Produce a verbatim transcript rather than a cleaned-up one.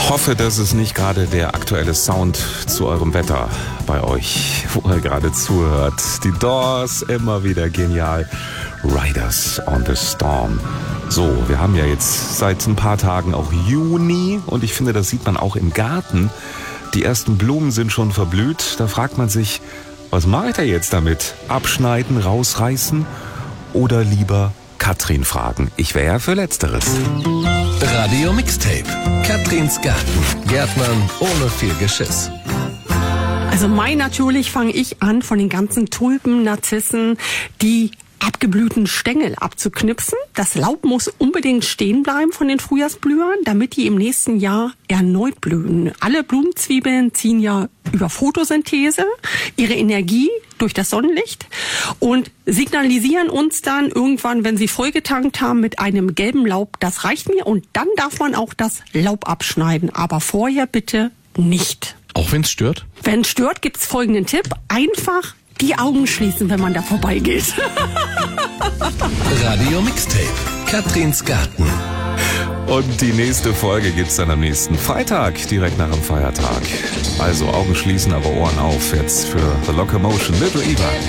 hoffe, dass es nicht gerade der aktuelle Sound zu eurem Wetter bei euch, wo ihr gerade zuhört. Die Doors, immer wieder genial. Riders on the Storm. So, wir haben ja jetzt seit ein paar Tagen auch Juni und ich finde, das sieht man auch im Garten. Die ersten Blumen sind schon verblüht. Da fragt man sich, was mache ich da jetzt damit? Abschneiden, rausreißen oder lieber Katrin fragen? Ich wäre ja für Letzteres. Radio Mixtape. Katrins Garten. Gärtnern ohne viel Geschiss. Also Mai natürlich fange ich an, von den ganzen Tulpen, Narzissen, die abgeblühten Stängel abzuknipsen. Das Laub muss unbedingt stehen bleiben von den Frühjahrsblühern, damit die im nächsten Jahr erneut blühen. Alle Blumenzwiebeln ziehen ja über Photosynthese ihre Energie durch das Sonnenlicht und signalisieren uns dann irgendwann, wenn sie vollgetankt haben, mit einem gelben Laub, das reicht mir, und dann darf man auch das Laub abschneiden, aber vorher bitte nicht. Auch wenn es stört? Wenn es stört, gibt's folgenden Tipp: einfach die Augen schließen, wenn man da vorbeigeht. Radio Mixtape. Katrins Garten. Und die nächste Folge gibt's dann am nächsten Freitag, direkt nach dem Feiertag. Also Augen schließen, aber Ohren auf jetzt für The Locomotion, Little Eva.